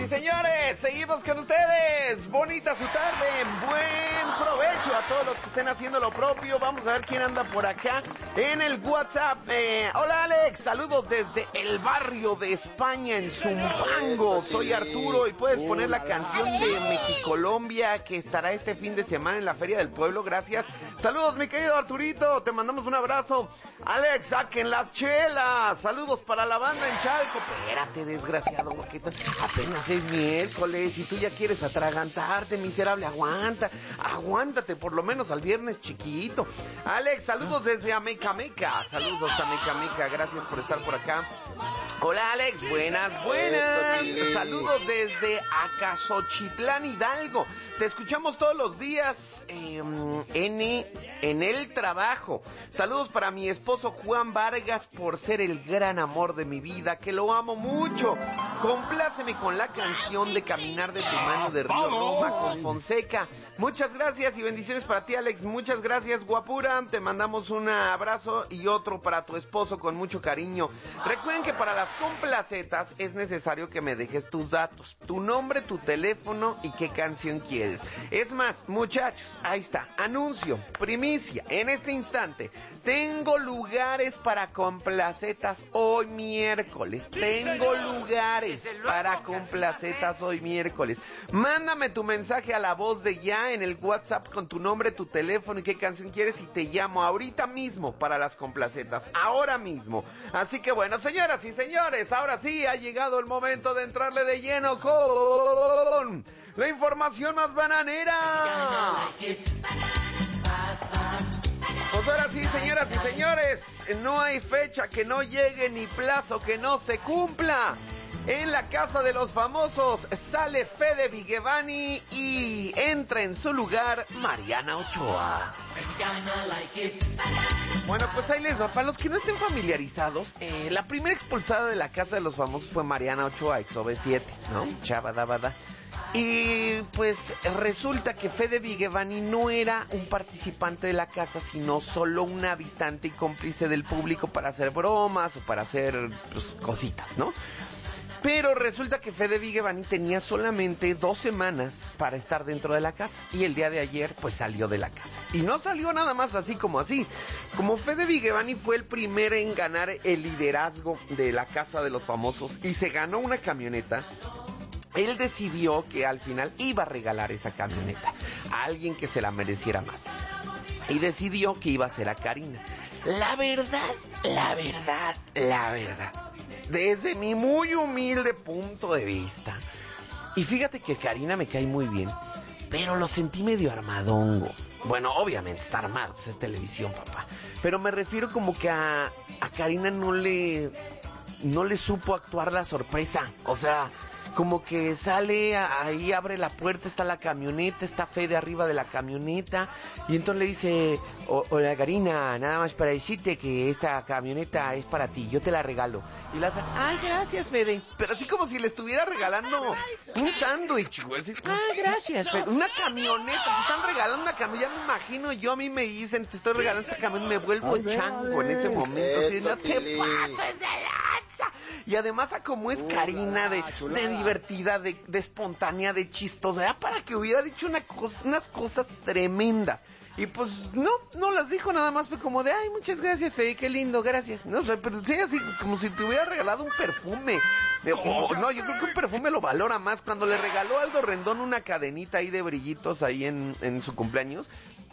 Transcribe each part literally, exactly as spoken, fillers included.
y señores, seguimos con ustedes. Bonita su tarde, buen provecho a todos los que estén haciendo lo propio. Vamos a ver quién anda por acá en el WhatsApp. Eh, hola Alex, saludos desde el barrio de España en Zumpango. Soy Arturo y puedes poner la canción de Mexicolombia que estará este fin de semana en la Feria del Pueblo. Gracias. Saludos mi querido Arturito, te mandamos un abrazo. Alex, saquen las chelas. Saludos para la banda en Chalco. Espérate, desgraciado, porque apenas es miércoles y tú ya quieres atragantarte, miserable. Aguanta, aguántate por lo menos al viernes chiquito. Alex, saludos desde Amecameca. Saludos hasta Amecameca, gracias por estar por acá. Hola Alex, buenas, buenas. Saludos desde Acasochitlán, Hidalgo. Te escuchamos todos los días eh, en, en el trabajo. Saludos para mi esposo Juan Vargas por ser el gran amor de mi vida, que lo amo mucho. Compláceme con la canción de Caminar de tu mano de Río Roma con Fonseca. Muchas gracias y bendiciones para ti Alex. Muchas gracias guapura. Te mandamos un abrazo y otro para tu esposo con mucho cariño. Recuerden que para las complacetas es necesario que me dejes tus datos, tu nombre, tu teléfono y qué canción quieres. Es más, muchachos, ahí está, anuncio, primicia, en este instante, tengo lugares para complacetas hoy miércoles, tengo lugares para complacetas hoy miércoles. Mándame tu mensaje a la voz de ya en el WhatsApp con tu nombre, tu teléfono y qué canción quieres y te llamo ahorita mismo para las complacetas, ahora mismo. Así que bueno, señoras y señores, ahora sí ha llegado el momento de entrarle de lleno con la información más bananera. Pues ahora sí, señoras y señores, no hay fecha que no llegue ni plazo que no se cumpla. En la casa de los famosos sale Fede Vigevani y entra en su lugar Mariana Ochoa. Bueno, pues ahí les va. Para los que no estén familiarizados, eh, la primera expulsada de la casa de los famosos fue Mariana Ochoa, ex O B siete, ¿no? Chabadabada. Y pues resulta que Fede Vigevani no era un participante de la casa, sino solo un habitante y cómplice del público para hacer bromas o para hacer pues, cositas, ¿no? Pero resulta que Fede Vigevani tenía solamente dos semanas para estar dentro de la casa. Y el día de ayer, pues salió de la casa. Y no salió nada más así como así. Como Fede Vigevani fue el primero en ganar el liderazgo de la casa de los famosos y se ganó una camioneta, él decidió que al final iba a regalar esa camioneta a alguien que se la mereciera más. Y decidió que iba a ser a Karina. La verdad, la verdad, la verdad, desde mi muy humilde punto de vista, y fíjate que Karina me cae muy bien, pero lo sentí medio armadongo. Bueno, obviamente está armado, pues es televisión, papá. Pero me refiero como que a, a Karina no le, no le supo actuar la sorpresa. O sea, como que sale, ahí abre la puerta, está la camioneta, está Fede arriba de la camioneta, y entonces le dice, hola Karina, nada más para decirte que esta camioneta es para ti, yo te la regalo. Y la otra, ay, gracias Fede, pero así como si le estuviera regalando un sándwich, güey, así, ay, gracias Fede, una camioneta, te están regalando una camioneta, ya me imagino yo, a mí me dicen, te estoy regalando esta camioneta, me vuelvo chango en ese momento, así, no te pases de lanza. Y además a como es Karina, de, de divertida, de, de espontánea, de chistosa, era para que hubiera dicho una cosa, unas cosas tremendas. Y pues no, no las dijo, nada más fue como de, ay, muchas gracias, Fede, qué lindo, gracias. No, o sea, pero sí, así como si te hubiera regalado un perfume. De, oh, no, yo creo que un perfume lo valora más. Cuando le regaló a Aldo Rendón una cadenita ahí de brillitos ahí en, en su cumpleaños,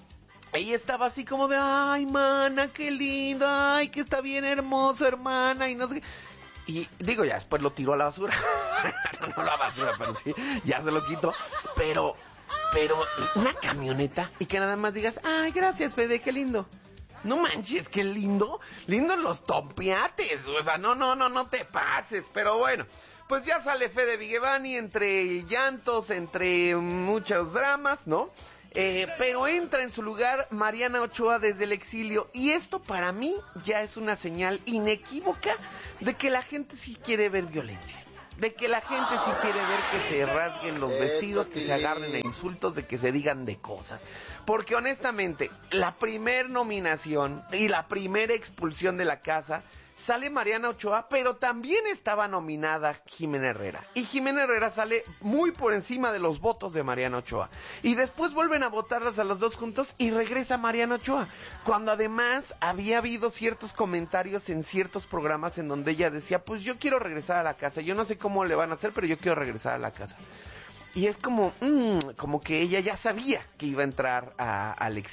ella estaba así como de, ay, mana, qué lindo, ay, que está bien hermoso, hermana, y no sé qué. Y digo, ya después lo tiró a la basura. No a la basura, pero sí, ya se lo quitó. Pero, pero, una camioneta y que nada más digas, ay, gracias, Fede, qué lindo. No manches, qué lindo. Lindo los tompiates. O sea, no, no, no, no te pases. Pero bueno, pues ya sale Fede Vigevani entre llantos, entre muchos dramas, ¿no? Eh, pero entra en su lugar Mariana Ochoa desde el exilio, y esto para mí ya es una señal inequívoca de que la gente sí quiere ver violencia, de que la gente sí quiere ver que se rasguen los vestidos, que se agarren a insultos, de que se digan de cosas, porque honestamente la primer nominación y la primera expulsión de la casa sale Mariana Ochoa, pero también estaba nominada Jimena Herrera. Y Jimena Herrera sale muy por encima de los votos de Mariana Ochoa. Y después vuelven a votarlas a los dos juntos y regresa Mariana Ochoa. Cuando además había habido ciertos comentarios en ciertos programas en donde ella decía, pues yo quiero regresar a la casa. Yo no sé cómo le van a hacer, pero yo quiero regresar a la casa. Y es como, mmm, como que ella ya sabía que iba a entrar a Alex.